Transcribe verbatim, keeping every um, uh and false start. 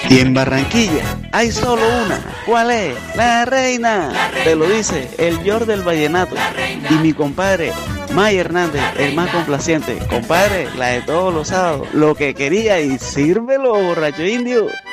Y en Barranquilla hay solo una. ¿Cuál es? La reina. Te lo dice el George del Vallenato. Y mi compadre May Hernández, el más complaciente. Compadre, la de todos los sábados. Lo que quería y sírvelo, borracho indio.